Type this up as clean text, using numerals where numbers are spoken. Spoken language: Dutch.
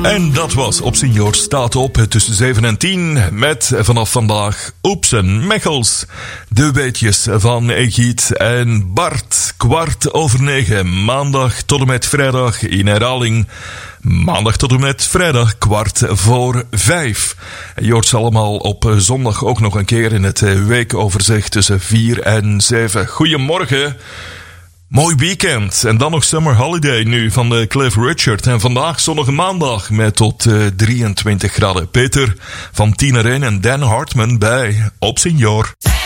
En dat was Op Senior staat op tussen 7 en 10 met vanaf vandaag Oeps en Mechels. De weetjes van Egiet en Bart. 8:15 maandag tot en met vrijdag in herhaling. Maandag tot en met vrijdag 4:15. Je hoort ze allemaal op zondag ook nog een keer in het weekoverzicht tussen 4 en 7. Goedemorgen. Mooi weekend. En dan nog Summer Holiday nu van de Cliff Richard. En vandaag zonnige maandag met tot 23 graden. Peter van 10 en Dan Hartman bij Op Senior.